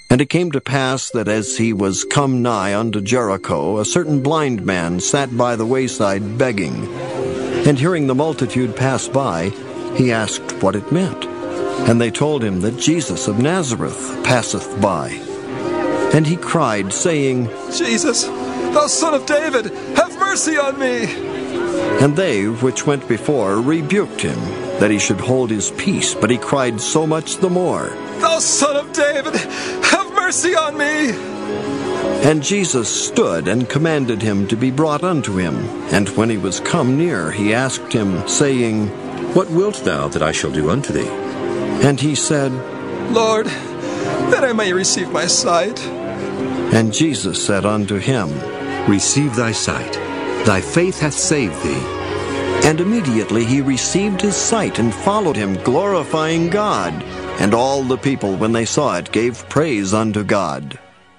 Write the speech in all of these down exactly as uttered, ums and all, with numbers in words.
And it came to pass that as he was come nigh unto Jericho, a certain blind man sat by the wayside begging. And hearing the multitude pass by, he asked what it meant. And they told him that Jesus of Nazareth passeth by. And he cried, saying, Jesus, thou Son of David, have mercy on me. And they which went before rebuked him, that he should hold his peace. But he cried so much the more, Thou Son of David, have mercy on me. And Jesus stood and commanded him to be brought unto him. And when he was come near, he asked him, saying, What wilt thou that I shall do unto thee? And he said, Lord, that I may receive my sight. And Jesus said unto him, Receive thy sight. Thy faith hath saved thee. And immediately he received his sight and followed him, glorifying God. And all the people, when they saw it, gave praise unto God.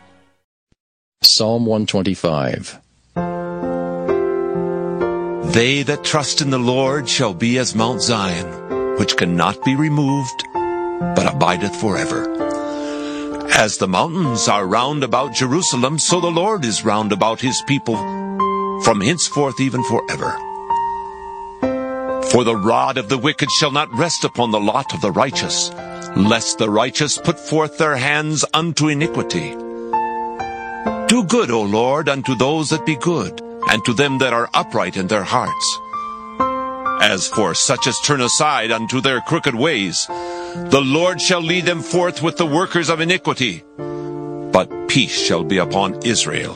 Psalm one twenty-five. They that trust in the Lord shall be as Mount Zion, which cannot be removed, but abideth forever. As the mountains are round about Jerusalem, so the Lord is round about his people, from henceforth even forever. For the rod of the wicked shall not rest upon the lot of the righteous, lest the righteous put forth their hands unto iniquity. Do good, O Lord, unto those that be good, and to them that are upright in their hearts. As for such as turn aside unto their crooked ways, the Lord shall lead them forth with the workers of iniquity, but peace shall be upon Israel.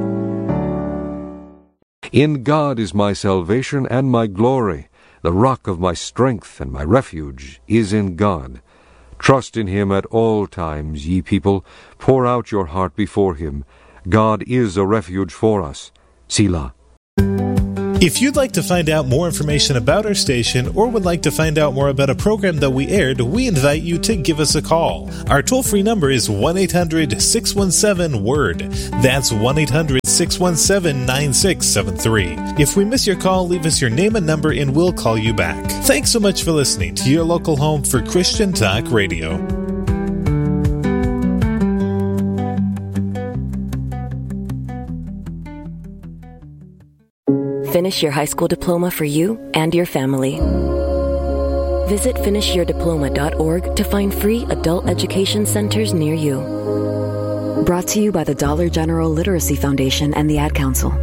In God is my salvation and my glory. The rock of my strength and my refuge is in God. Trust in him at all times, ye people. Pour out your heart before him. God is a refuge for us. Selah. If you'd like to find out more information about our station or would like to find out more about a program that we aired, we invite you to give us a call. Our toll-free number is one eight hundred six one seven word. That's one eight hundred six one seven nine six seven three. If we miss your call, leave us your name and number and we'll call you back. Thanks so much for listening to your local home for Christian Talk Radio. Finish your high school diploma for you and your family. Visit finish your diploma dot org to find free adult education centers near you. Brought to you by the Dollar General Literacy Foundation and the Ad Council.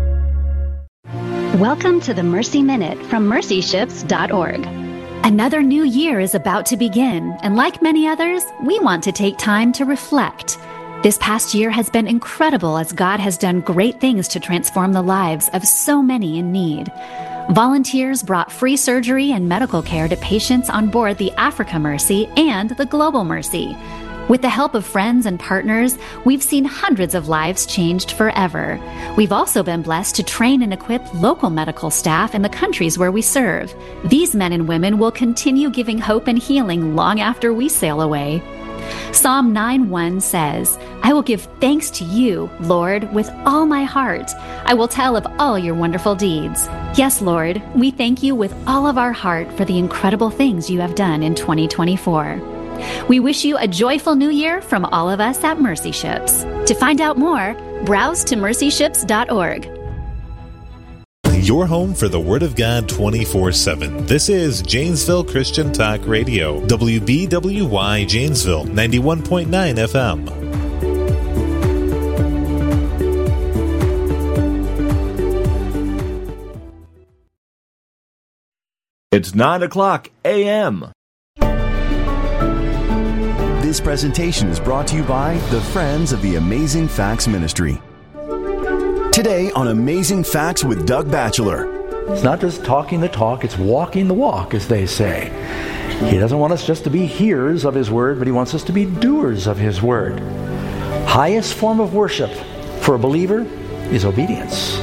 Welcome to the Mercy Minute from mercy ships dot org. Another new year is about to begin, and like many others, we want to take time to reflect. This past year has been incredible as God has done great things to transform the lives of so many in need. Volunteers brought free surgery and medical care to patients on board the Africa Mercy and the Global Mercy. With the help of friends and partners, we've seen hundreds of lives changed forever. We've also been blessed to train and equip local medical staff in the countries where we serve. These men and women will continue giving hope and healing long after we sail away. Psalm nine one says, I will give thanks to you, Lord, with all my heart. I will tell of all your wonderful deeds. Yes, Lord, we thank you with all of our heart for the incredible things you have done in twenty twenty-four. We wish you a joyful new year from all of us at Mercy Ships. To find out more, browse to mercy ships dot org. Your home for the Word of God twenty-four seven. This is Janesville Christian Talk Radio, W B W Y Janesville, ninety-one point nine F M. It's nine o'clock a m This presentation is brought to you by the Friends of the Amazing Facts Ministry. Today on Amazing Facts with Doug Batchelor. It's not just talking the talk, it's walking the walk, as they say. He doesn't want us just to be hearers of His Word, but He wants us to be doers of His Word. Highest form of worship for a believer is obedience.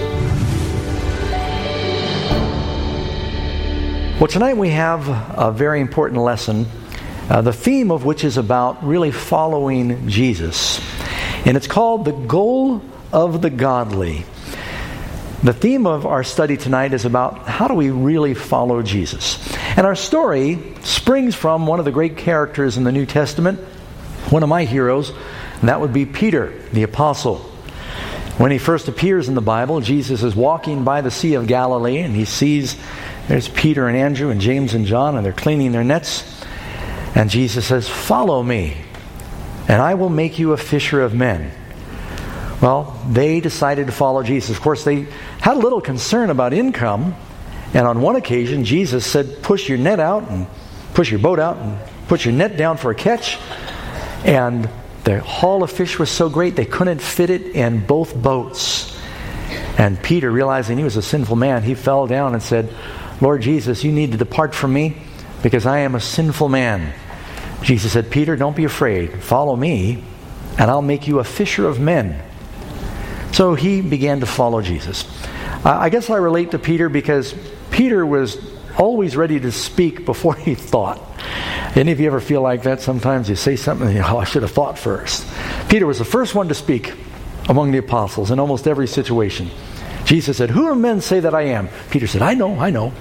Well, tonight we have a very important lesson, uh, the theme of which is about really following Jesus. And it's called The Goal of the Godly. The theme of our study tonight is about how do we really follow Jesus. And our story springs from one of the great characters in the New Testament, One of my heroes, and that would be Peter, the apostle. When he first appears in the Bible, Jesus is walking by the Sea of Galilee, and he sees there's Peter and Andrew and James and John, and they're cleaning their nets. And Jesus says, "Follow me, and I will make you a fisher of men." Well, they decided to follow Jesus. Of course, they had a little concern about income. And on one occasion, Jesus said, "Push your net out and push your boat out and put your net down for a catch." And the haul of fish was so great they couldn't fit it in both boats. And Peter, realizing he was a sinful man, he fell down and said, "Lord Jesus, you need to depart from me because I am a sinful man." Jesus said, "Peter, don't be afraid. Follow me and I'll make you a fisher of men." So he began to follow Jesus. Uh, I guess I relate to Peter because Peter was always ready to speak before he thought. Any of you ever feel like that? Sometimes you say something and you know, "Oh, I should have thought first." Peter was the first one to speak among the apostles in almost every situation. Jesus said, "Who do men say that I am?" Peter said, "I know, I know."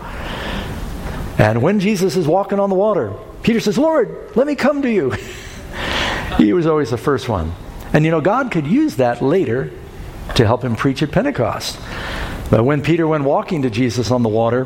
And when Jesus is walking on the water, Peter says, "Lord, let me come to you." He was always the first one. And you know, God could use that later to help him preach at Pentecost. But when Peter went walking to Jesus on the water,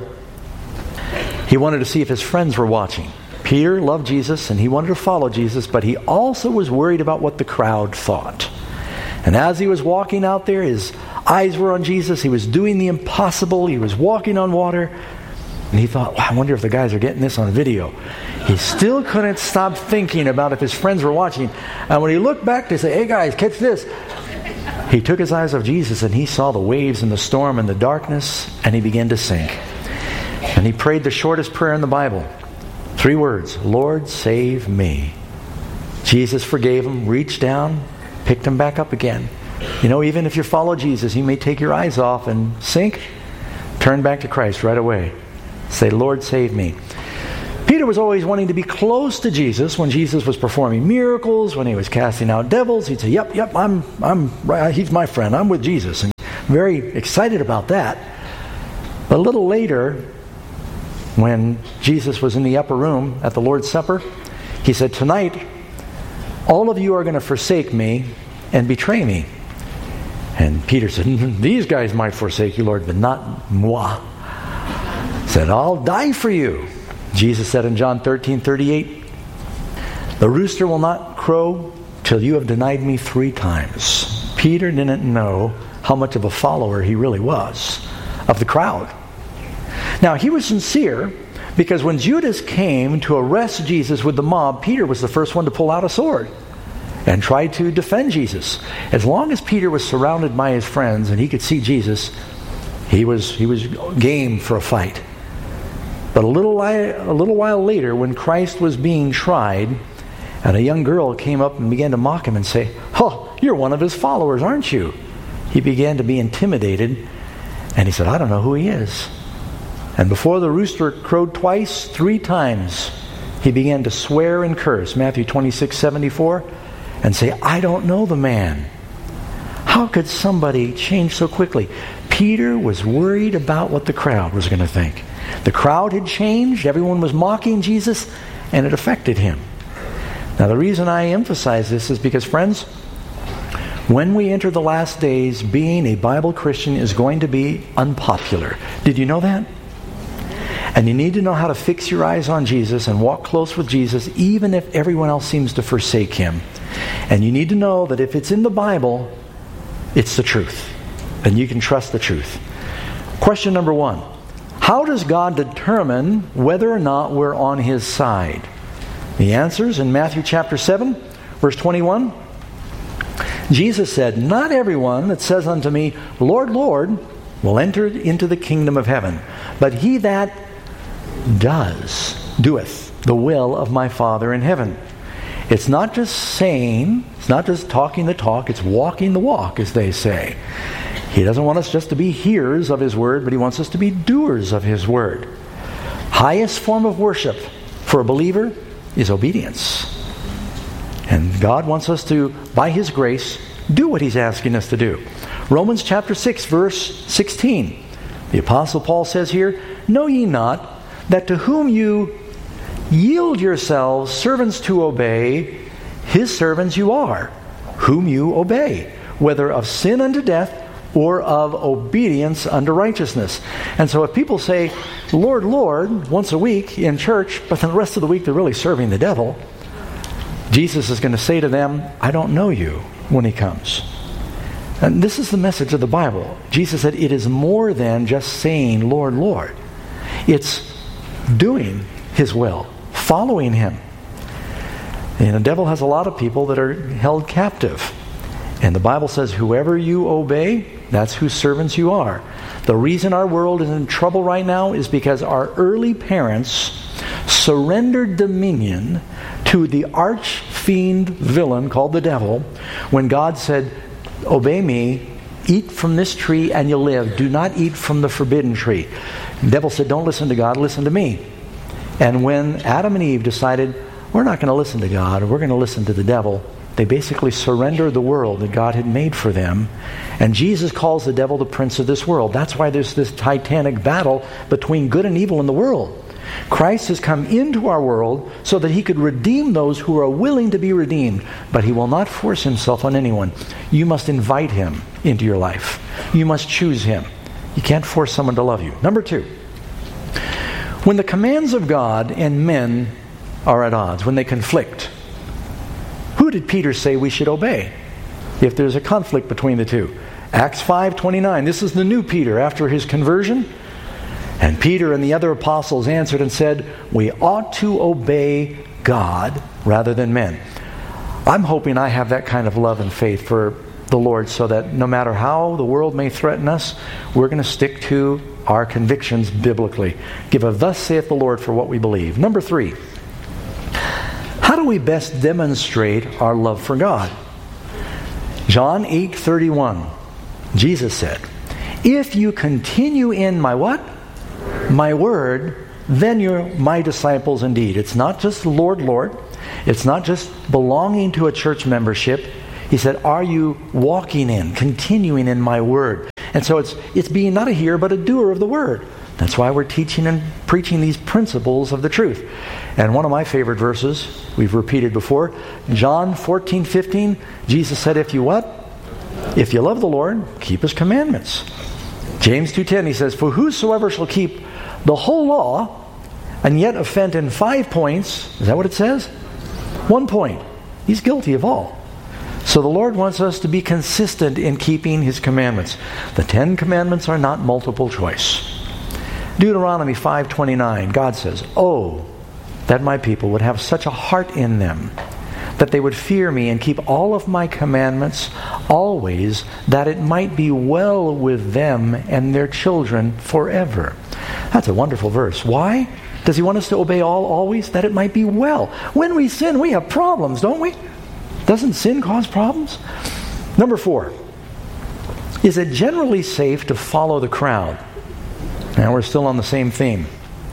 he wanted to see if his friends were watching. Peter loved Jesus and he wanted to follow Jesus, but he also was worried about what the crowd thought. And as he was walking out there, his eyes were on Jesus. He was doing the impossible. He was walking on water. And he thought, wow, I wonder if the guys are getting this on video. He still couldn't stop thinking about if his friends were watching. And when he looked back to say, "Hey guys, catch this," he took his eyes off Jesus and he saw the waves and the storm and the darkness, and he began to sink. And he prayed the shortest prayer in the Bible. Three words, "Lord, save me." Jesus forgave him, reached down, picked him back up again. You know, even if you follow Jesus, you may take your eyes off and sink. Turn back to Christ right away. Say, "Lord, save me." Peter was always wanting to be close to Jesus when Jesus was performing miracles, when he was casting out devils. He'd say, "Yep, yep, I'm, I'm, he's my friend. I'm with Jesus." And very excited about that. But a little later, when Jesus was in the upper room at the Lord's Supper, he said, "Tonight, all of you are going to forsake me and betray me." And Peter said, "These guys might forsake you, Lord, but not moi." Said, "I'll die for you." Jesus said in John thirteen thirty-eight, "The rooster will not crow till you have denied me three times." Peter didn't know how much of a follower he really was of the crowd. Now, he was sincere because when Judas came to arrest Jesus with the mob, Peter was the first one to pull out a sword and try to defend Jesus. As long as Peter was surrounded by his friends and he could see Jesus, he was, he was game for a fight. But a little, a little while later, when Christ was being tried, and a young girl came up and began to mock him and say, "Oh, you're one of his followers, aren't you?" He began to be intimidated, and he said, "I don't know who he is." And before the rooster crowed twice, three times, he began to swear and curse, Matthew twenty-six seventy-four, and say, "I don't know the man." How could somebody change so quickly? Peter was worried about what the crowd was going to think. The crowd had changed. Everyone was mocking Jesus, and it affected him. Now, the reason I emphasize this is because, friends, when we enter the last days, being a Bible Christian is going to be unpopular. Did you know that? And you need to know how to fix your eyes on Jesus and walk close with Jesus, even if everyone else seems to forsake him. And you need to know that if it's in the Bible, it's the truth. And you can trust the truth. Question number one. How does God determine whether or not we're on his side? The answer is in Matthew chapter seven, verse twenty-one. Jesus said, "Not everyone that says unto me, Lord, Lord, will enter into the kingdom of heaven, but he that does, doeth the will of my Father in heaven." It's not just saying, it's not just talking the talk, it's walking the walk, as they say. He doesn't want us just to be hearers of his word, but he wants us to be doers of his word. Highest form of worship for a believer is obedience. And God wants us to, by his grace, do what he's asking us to do. Romans chapter six, verse sixteen. The Apostle Paul says here, "Know ye not that to whom you yield yourselves servants to obey, His servants you are, whom you obey, whether of sin unto death or of obedience unto righteousness. And so if people say, Lord, Lord, once a week in church, but then the rest of the week they're really serving the devil, Jesus is going to say to them, I don't know you, when he comes. And this is the message of the Bible. Jesus said it is more than just saying, Lord, Lord. It's doing his will, following him. And the devil has a lot of people that are held captive. And the Bible says, whoever you obey, that's whose servants you are. The reason our world is in trouble right now is because our early parents surrendered dominion to the arch fiend villain called the devil when God said, obey me, eat from this tree and you'll live. Do not eat from the forbidden tree. The devil said, don't listen to God, listen to me. And when Adam and Eve decided, we're not going to listen to God, we're going to listen to the devil, they basically surrendered the world that God had made for them. And Jesus calls the devil the prince of this world. That's why there's this titanic battle between good and evil in the world. Christ has come into our world so that he could redeem those who are willing to be redeemed. But he will not force himself on anyone. You must invite him into your life. You must choose him. You can't force someone to love you. Number two, when the commands of God and men are at odds, when they conflict, who did Peter say we should obey if there's a conflict between the two? Acts five twenty-nine. This is the new Peter after his conversion. And Peter and the other apostles answered and said, we ought to obey God rather than men. I'm hoping I have that kind of love and faith for the Lord so that no matter how the world may threaten us, we're going to stick to our convictions biblically. Give a thus saith the Lord for what we believe. Number three, how do we best demonstrate our love for God? John eight thirty-one. Jesus said, if you continue in my what? My word, then you're my disciples indeed. It's not just Lord, Lord. It's not just belonging to a church membership. He said, are you walking in, continuing in my word? And so it's it's being not a hearer but a doer of the word. That's why we're teaching and preaching these principles of the truth. And one of my favorite verses, we've repeated before, John fourteen fifteen, Jesus said, if you what? If you love the Lord, keep his commandments. James two ten, he says, for whosoever shall keep the whole law and yet offend in five points, is that what it says? One point. He's guilty of all. So the Lord wants us to be consistent in keeping his commandments. The Ten Commandments are not multiple choice. Deuteronomy five twenty-nine, God says, oh, that my people would have such a heart in them, that they would fear me and keep all of my commandments always, that it might be well with them and their children forever. That's a wonderful verse. Why? Does he want us to obey all always? That it might be well. When we sin, we have problems, don't we? Doesn't sin cause problems? Number four, is it generally safe to follow the crowd? Now we're still on the same theme.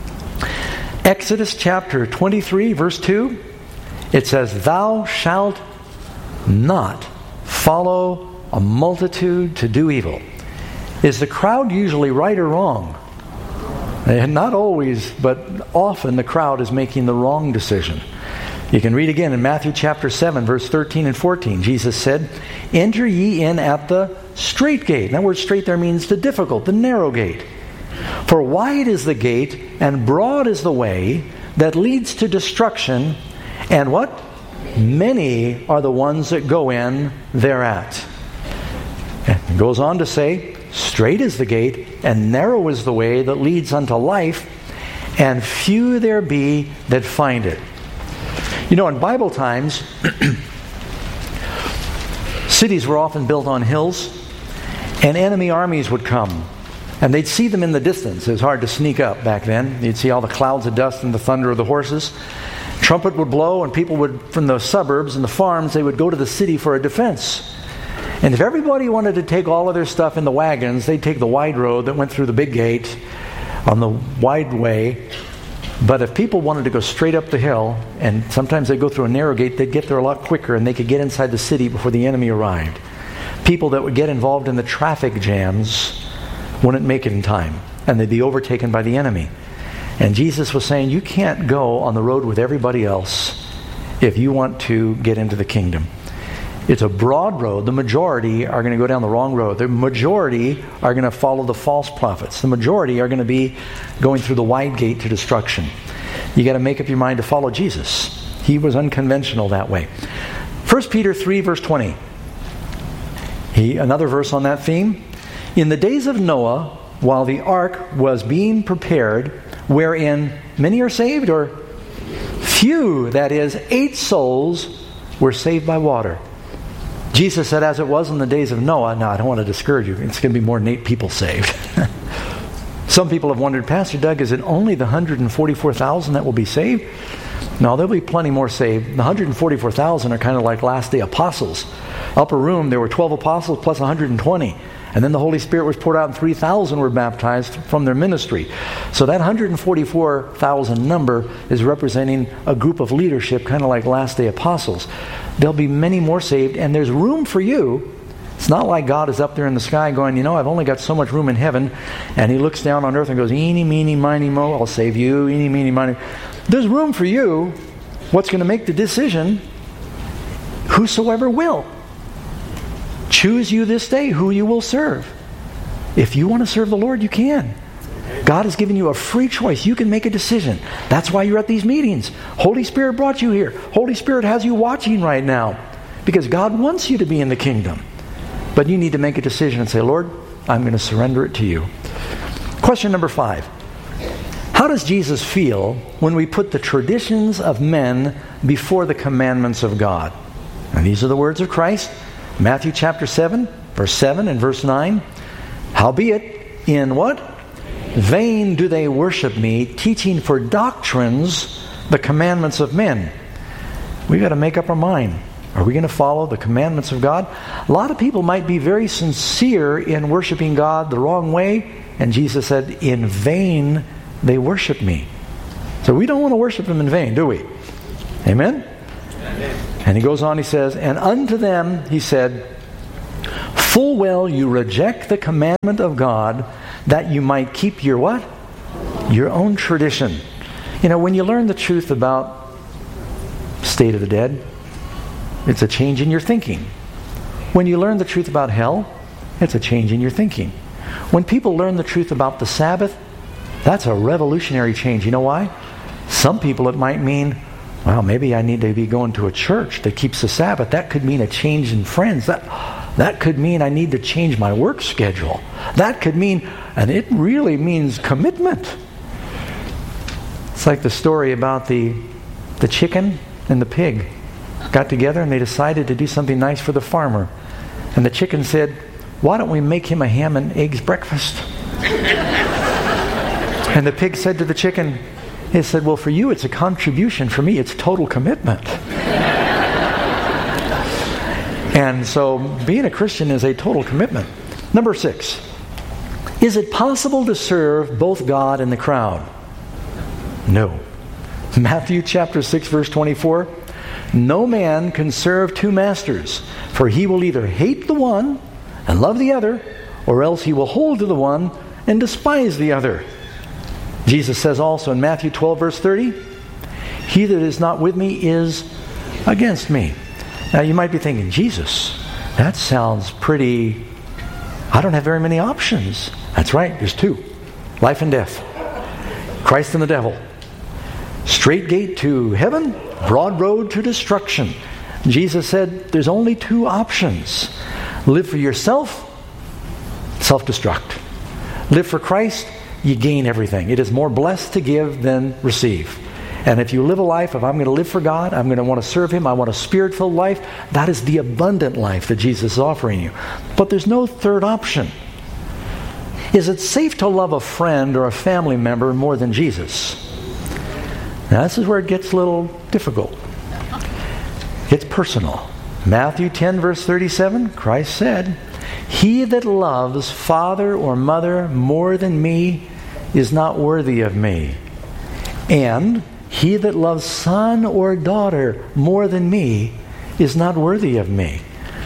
Exodus chapter twenty-three, verse two, it says, thou shalt not follow a multitude to do evil. Is the crowd usually right or wrong? And not always, but often the crowd is making the wrong decision. You can read again in Matthew chapter seven, verse thirteen and fourteen. Jesus said, enter ye in at the strait gate. That word straight there means the difficult, the narrow gate. For wide is the gate, and broad is the way that leads to destruction, and what? Many are the ones that go in thereat. And it goes on to say, straight is the gate, and narrow is the way that leads unto life, and few there be that find it. You know, in Bible times, cities were often built on hills, and enemy armies would come. And they'd see them in the distance. It was hard to sneak up back then. You'd see all the clouds of dust and the thunder of the horses. Trumpet would blow, and people would, from the suburbs and the farms, they would go to the city for a defense. And if everybody wanted to take all of their stuff in the wagons, they'd take the wide road that went through the big gate on the wide way. But if people wanted to go straight up the hill, and sometimes they'd go through a narrow gate, they'd get there a lot quicker, and they could get inside the city before the enemy arrived. People that would get involved in the traffic jams wouldn't make it in time, and they'd be overtaken by the enemy. And Jesus was saying, you can't go on the road with everybody else if you want to get into the kingdom. It's a broad road. The majority are going to go down the wrong road. The majority are going to follow the false prophets. The majority are going to be going through the wide gate to destruction. You got to make up your mind to follow Jesus. He was unconventional that way. First Peter three, verse twenty. He, another verse on that theme. In the days of Noah, while the ark was being prepared, wherein many are saved, or few, that is, eight souls, were saved by water. Jesus said, as it was in the days of Noah. Now, I don't want to discourage you. It's going to be more than eight people saved. Some people have wondered, Pastor Doug, is it only the one hundred forty-four thousand that will be saved? No, there'll be plenty more saved. The one hundred forty-four thousand are kind of like last day apostles. Upper room, there were twelve apostles plus one hundred twenty. And then the Holy Spirit was poured out and three thousand were baptized from their ministry. So that one hundred forty-four thousand number is representing a group of leadership, kind of like last day apostles. There'll be many more saved, and there's room for you. It's not like God is up there in the sky going, you know, I've only got so much room in heaven, and He looks down on earth and goes, eeny, meeny, miny, mo, I'll save you, eeny, meeny, miny. There's room for you. What's going to make the decision? Whosoever will. Choose you this day who you will serve. If you want to serve the Lord, you can. God has given you a free choice. You can make a decision. That's why you're at these meetings. Holy Spirit brought you here. Holy Spirit has you watching right now because God wants you to be in the kingdom. But you need to make a decision and say, Lord, I'm going to surrender it to you. Question number five. How does Jesus feel when we put the traditions of men before the commandments of God? And these are the words of Christ. Matthew chapter seven, verse seven and verse nine. Howbeit, in what? Vain do they worship me, teaching for doctrines the commandments of men. We've got to make up our mind. Are we going to follow the commandments of God? A lot of people might be very sincere in worshiping God the wrong way. And Jesus said, in vain they worship me. So we don't want to worship Him in vain, do we? Amen? Amen. And He goes on, He says, and unto them He said, full well you reject the commandment of God, that you might keep your what? Your own tradition. You know, when you learn the truth about state of the dead, it's a change in your thinking. When you learn the truth about hell, it's a change in your thinking. When people learn the truth about the Sabbath, that's a revolutionary change. You know why? Some people it might mean, well, maybe I need to be going to a church that keeps the Sabbath. That could mean a change in friends. That that could mean I need to change my work schedule. That could mean, and it really means commitment. It's like the story about the the chicken and the pig got together and they decided to do something nice for the farmer. And the chicken said, why don't we make him a ham and eggs breakfast? And the pig said to the chicken, he said, well, for you it's a contribution. For me it's total commitment. And so being a Christian is a total commitment. Number six. Is it possible to serve both God and the crowd? No. Matthew chapter six verse twenty-four. No man can serve two masters, for he will either hate the one and love the other, or else he will hold to the one and despise the other. Jesus says also in Matthew twelve verse thirty, he that is not with me is against me. Now you might be thinking, Jesus, that sounds pretty, I don't have very many options. That's right, there's two. Life and death. Christ and the devil. Straight gate to heaven, broad road to destruction. Jesus said there's only two options. Live for yourself, self-destruct. Live for Christ, you gain everything. It is more blessed to give than receive. And if you live a life of I'm going to live for God, I'm going to want to serve Him, I want a spirit-filled life, that is the abundant life that Jesus is offering you. But there's no third option. Is it safe to love a friend or a family member more than Jesus? Now this is where it gets a little difficult. It's personal. Matthew ten verse thirty-seven, Christ said, he that loves father or mother more than me is not worthy of me. And he that loves son or daughter more than me is not worthy of me.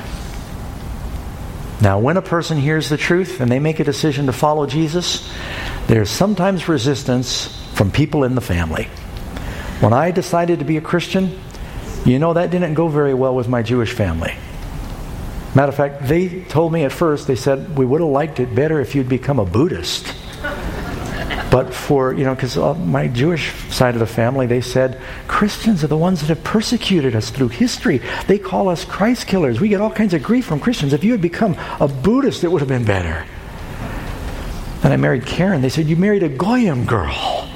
Now, when a person hears the truth and they make a decision to follow Jesus, there's sometimes resistance from people in the family. When I decided to be a Christian, You know, that didn't go very well with my Jewish family. Matter of fact, they told me at first, they said, we would have liked it better if you'd become a Buddhist. But for, you know, because my Jewish side of the family, they said, Christians are the ones that have persecuted us through history. They call us Christ killers. We get all kinds of grief from Christians. If you had become a Buddhist, it would have been better. And I married Karen. They said, you married a Goyim girl.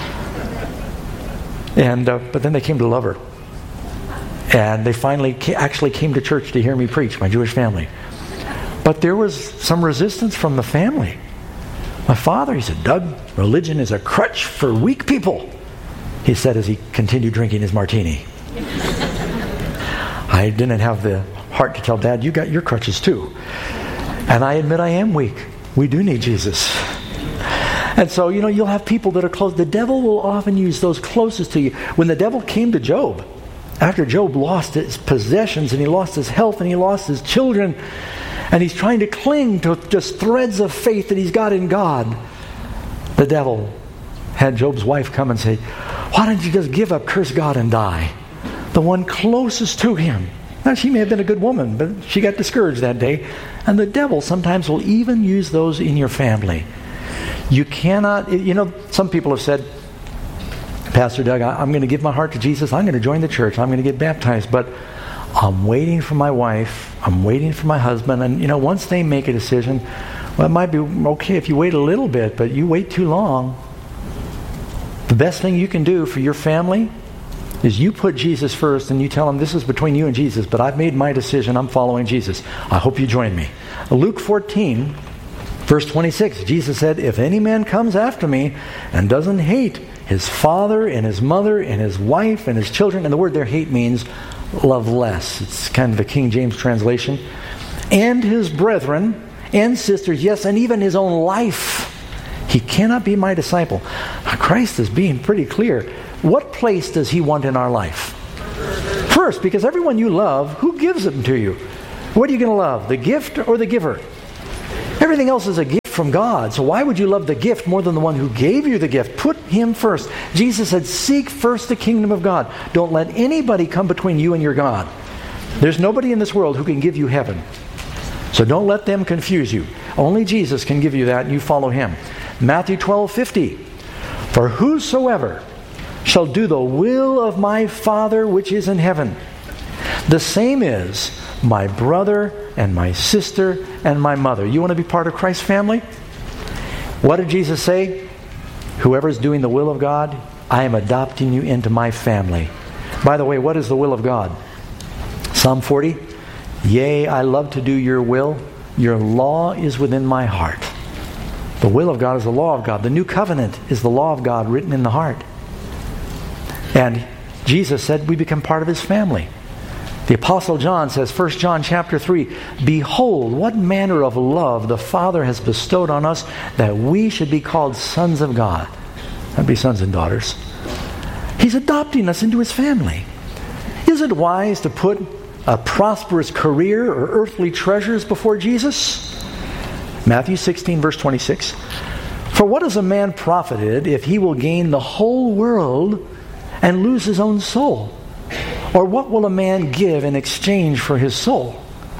And uh, but then they came to love her. And they finally ca- actually came to church to hear me preach, my Jewish family. But there was some resistance from the family. My father, he said, Doug, religion is a crutch for weak people, he said as he continued drinking his martini. I didn't have the heart to tell Dad, you got your crutches too. And I admit I am weak. We do need Jesus. And so, you know, you'll have people that are close. The devil will often use those closest to you. When the devil came to Job, after Job lost his possessions and he lost his health and he lost his children, and he's trying to cling to just threads of faith that he's got in God, the devil had Job's wife come and say, why don't you just give up, curse God, and die? The one closest to him. Now, she may have been a good woman, but she got discouraged that day. And the devil sometimes will even use those in your family. You cannot, you know, some people have said, Pastor Doug, I'm going to give my heart to Jesus. I'm going to join the church. I'm going to get baptized. But I'm waiting for my wife. I'm waiting for my husband. And, you know, once they make a decision, well, it might be okay if you wait a little bit, but you wait too long. The best thing you can do for your family is you put Jesus first and you tell them, this is between you and Jesus, but I've made my decision. I'm following Jesus. I hope you join me. Luke fourteen, verse twenty-six, Jesus said, if any man comes after me and doesn't hate his father and his mother and his wife and his children, and the word there, hate, means love less. It's kind of the King James translation. And his brethren and sisters, yes, and even his own life, he cannot be my disciple. Christ is being pretty clear. What place does he want in our life? First, because everyone you love, who gives them to you? What are you going to love, the gift or the giver? Everything else is a gift from God. So why would you love the gift more than the one who gave you the gift? Put him first. Jesus said, seek first the kingdom of God. Don't let anybody come between you and your God. There's nobody in this world who can give you heaven. So don't let them confuse you. Only Jesus can give you that, and you follow him. Matthew twelve fifty. For whosoever shall do the will of my Father which is in heaven, the same is my brother and my sister and my mother. You want to be part of Christ's family? What did Jesus say? Whoever's doing the will of God, I am adopting you into my family. By the way, what is the will of God? Psalm forty. Yea, I love to do your will. Your law is within my heart. The will of God is the law of God. The new covenant is the law of God written in the heart. And Jesus said we become part of his family. The Apostle John says, First John chapter three, behold, what manner of love the Father has bestowed on us, that we should be called sons of God. That'd be sons and daughters. He's adopting us into his family. Is it wise to put a prosperous career or earthly treasures before Jesus? Matthew sixteen, verse twenty-six. For what is a man profited if he will gain the whole world and lose his own soul? Or what will a man give in exchange for his soul?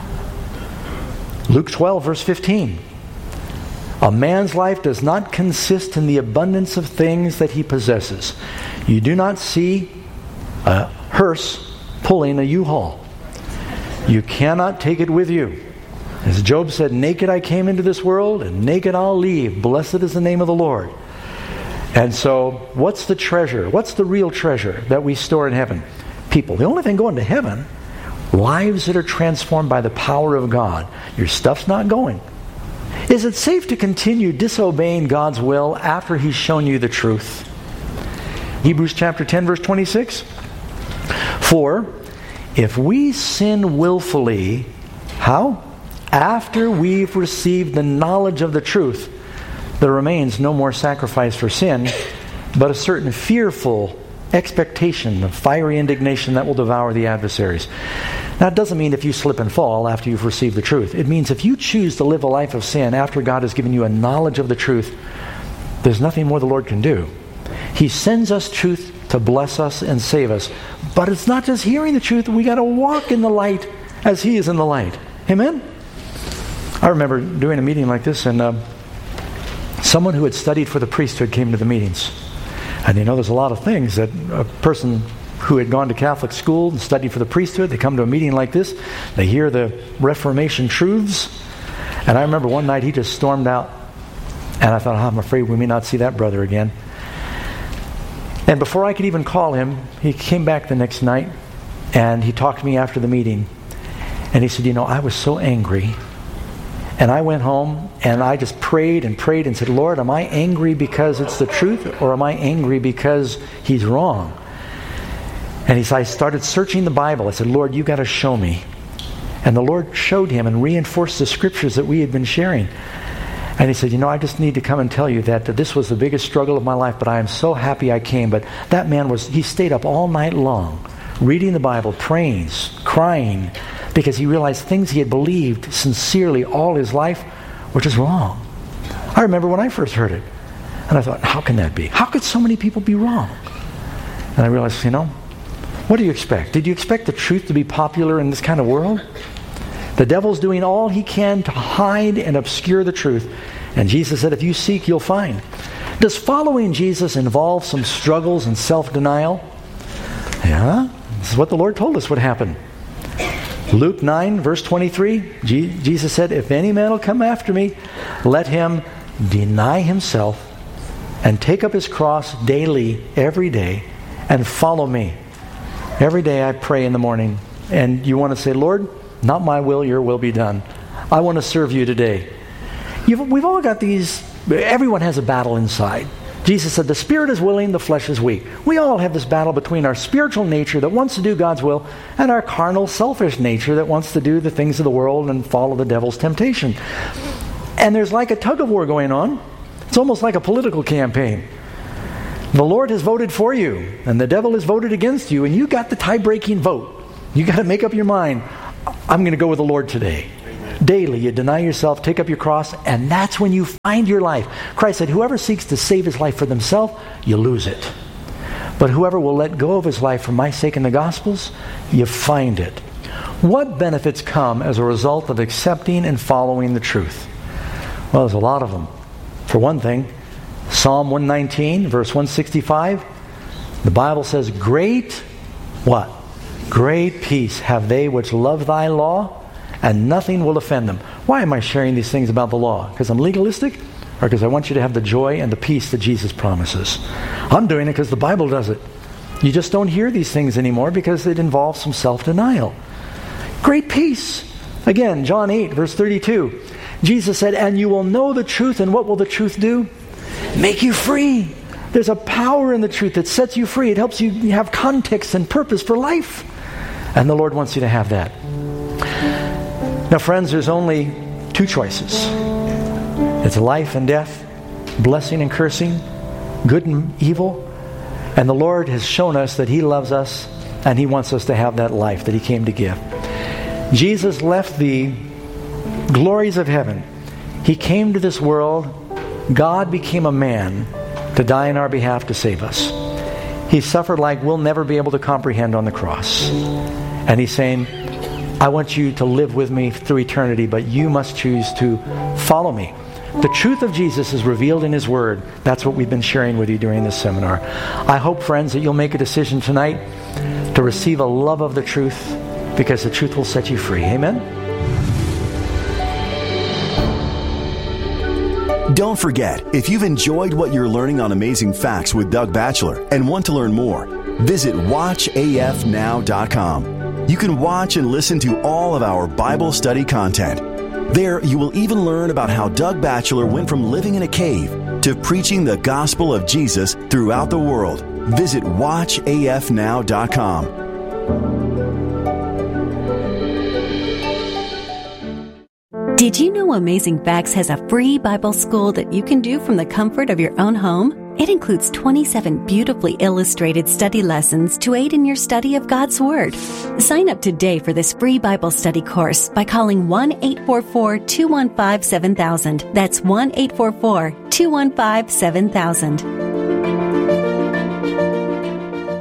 Luke twelve, verse fifteen. A man's life does not consist in the abundance of things that he possesses. You do not see a hearse pulling a U-Haul. You cannot take it with you. As Job said, naked I came into this world, and naked I'll leave. Blessed is the name of the Lord. And so, what's the treasure? What's the real treasure that we store in heaven? People. The only thing going to heaven, lives that are transformed by the power of God. Your stuff's not going. Is it safe to continue disobeying God's will after he's shown you the truth? Hebrews chapter ten, verse twenty-six. For if we sin willfully, how? After we've received the knowledge of the truth, there remains no more sacrifice for sin, but a certain fearful expectation of fiery indignation that will devour the adversaries. Now, it doesn't mean if you slip and fall after you've received the truth. It means if you choose to live a life of sin after God has given you a knowledge of the truth, there's nothing more the Lord can do. He sends us truth to to bless us and save us. But it's not just hearing the truth. We got to walk in the light as He is in the light. Amen? I remember doing a meeting like this, and uh, someone who had studied for the priesthood came to the meetings. And you know, there's a lot of things that a person who had gone to Catholic school and studied for the priesthood, they come to a meeting like this, they hear the Reformation truths. And I remember one night he just stormed out. And I thought, oh, I'm afraid we may not see that brother again. And before I could even call him, he came back the next night, and he talked to me after the meeting. And he said, you know, I was so angry. And I went home, and I just prayed and prayed and said, Lord, am I angry because it's the truth, or am I angry because he's wrong? And he said, I started searching the Bible. I said, Lord, you got to show me. And the Lord showed him and reinforced the scriptures that we had been sharing. And he said, you know, I just need to come and tell you that this was the biggest struggle of my life, but I am so happy I came. But that man was, he stayed up all night long, reading the Bible, praying, crying, because he realized things he had believed sincerely all his life were just wrong. I remember when I first heard it, and I thought, how can that be? How could so many people be wrong? And I realized, you know, what do you expect? Did you expect the truth to be popular in this kind of world? The devil's doing all he can to hide and obscure the truth. And Jesus said, if you seek, you'll find. Does following Jesus involve some struggles and self-denial? Yeah, this is what the Lord told us would happen. Luke nine, verse twenty-three, G- Jesus said, if any man will come after me, let him deny himself and take up his cross daily, every day, and follow me. Every day I pray in the morning, and you want to say, Lord, not my will, your will be done. I want to serve you today. You've, we've all got these, everyone has a battle inside. Jesus said, the spirit is willing, the flesh is weak. We all have this battle between our spiritual nature that wants to do God's will and our carnal, selfish nature that wants to do the things of the world and follow the devil's temptation. And there's like a tug of war going on. It's almost like a political campaign. The Lord has voted for you, and the devil has voted against you, and you got the tie-breaking vote. You got to make up your mind. I'm going to go with the Lord today. Daily, you deny yourself, take up your cross, and that's when you find your life. Christ said, whoever seeks to save his life for themselves, you lose it. But whoever will let go of his life for my sake in the Gospels, you find it. What benefits come as a result of accepting and following the truth? Well, there's a lot of them. For one thing, Psalm one nineteen, verse one sixty-five, the Bible says, great, what? Great peace have they which love thy law, and nothing will offend them. Why am I sharing these things about the law? Because I'm legalistic? Or because I want you to have the joy and the peace that Jesus promises? I'm doing it because the Bible does it. You just don't hear these things anymore because it involves some self-denial. Great peace. Again, John eight, verse thirty-two. Jesus said, and you will know the truth, and what will the truth do? Make you free. There's a power in the truth that sets you free. It helps you have context and purpose for life. And the Lord wants you to have that. Now, friends, there's only two choices. It's life and death, blessing and cursing, good and evil. And the Lord has shown us that He loves us and He wants us to have that life that He came to give. Jesus left the glories of heaven. He came to this world. God became a man to die on our behalf to save us. He suffered like we'll never be able to comprehend on the cross. And He's saying, I want you to live with me through eternity, but you must choose to follow me. The truth of Jesus is revealed in His Word. That's what we've been sharing with you during this seminar. I hope, friends, that you'll make a decision tonight to receive a love of the truth, because the truth will set you free. Amen? Don't forget, if you've enjoyed what you're learning on Amazing Facts with Doug Batchelor and want to learn more, visit watch A F now dot com. You can watch and listen to all of our Bible study content. There, you will even learn about how Doug Batchelor went from living in a cave to preaching the gospel of Jesus throughout the world. Visit watch A F now dot com. Did you know Amazing Facts has a free Bible school that you can do from the comfort of your own home? It includes twenty-seven beautifully illustrated study lessons to aid in your study of God's Word. Sign up today for this free Bible study course by calling one eight four four, two one five, seven thousand. That's one eight four four, two one five, seven thousand.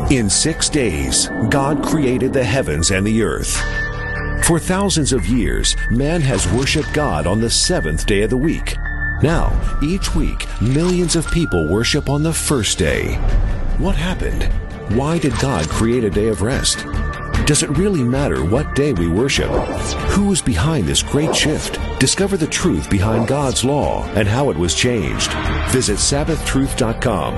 In six days, God created the heavens and the earth. For thousands of years, man has worshiped God on the seventh day of the week. Now, each week, millions of people worship on the first day. What happened? Why did God create a day of rest? Does it really matter what day we worship? Who is behind this great shift? Discover the truth behind God's law and how it was changed. Visit Sabbath Truth dot com.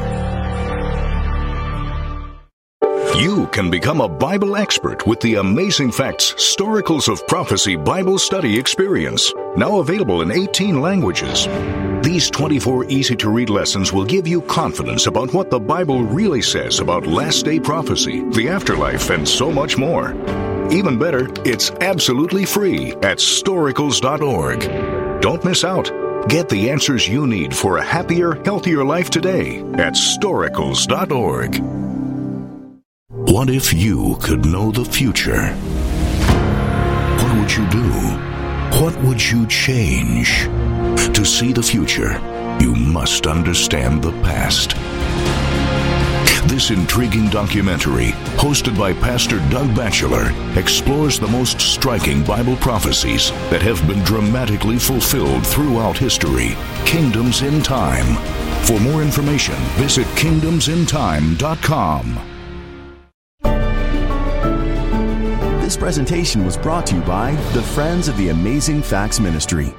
You can become a Bible expert with the Amazing Facts Storicals of Prophecy Bible Study Experience, now available in eighteen languages. These twenty-four easy-to-read lessons will give you confidence about what the Bible really says about last-day prophecy, the afterlife, and so much more. Even better, it's absolutely free at storicals dot org. Don't miss out. Get the answers you need for a happier, healthier life today at storicals dot org. What if you could know the future? What would you do? What would you change? To see the future, you must understand the past. This intriguing documentary, hosted by Pastor Doug Batchelor, explores the most striking Bible prophecies that have been dramatically fulfilled throughout history. Kingdoms in Time. For more information, visit kingdoms in time dot com. This presentation was brought to you by the Friends of the Amazing Facts Ministry.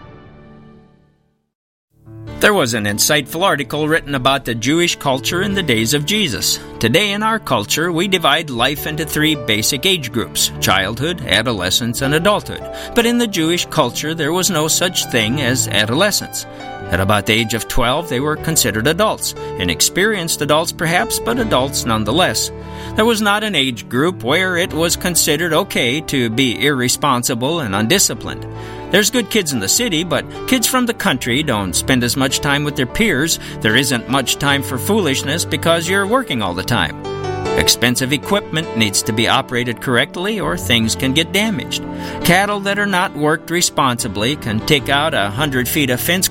There was an insightful article written about the Jewish culture in the days of Jesus. Today in our culture, we divide life into three basic age groups: childhood, adolescence, and adulthood. But in the Jewish culture, there was no such thing as adolescence. At about the age of twelve, they were considered adults. Inexperienced adults, perhaps, but adults nonetheless. There was not an age group where it was considered okay to be irresponsible and undisciplined. There's good kids in the city, but kids from the country don't spend as much time with their peers. There isn't much time for foolishness because you're working all the time. Expensive equipment needs to be operated correctly or things can get damaged. Cattle that are not worked responsibly can take out a hundred feet of fence